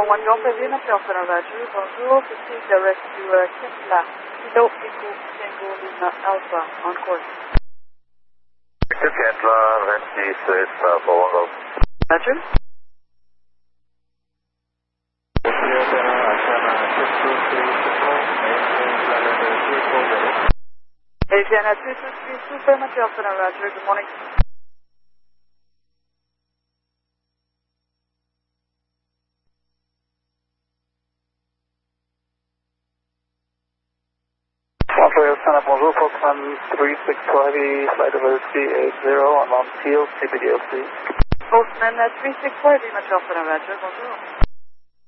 One Golf Lima Delta Roger. Bonjour, ceci est direct to Tesla. Kilo Echo Tango Lima Alpha on course. Tesla, 26 for One Golf. Roger. Asiana 223 Super Delta Roger. Good morning. Bonjour, Foxman 3620, flight over C80 on field, CPDLC. Postman 3640, Delta Roger. Bonjour.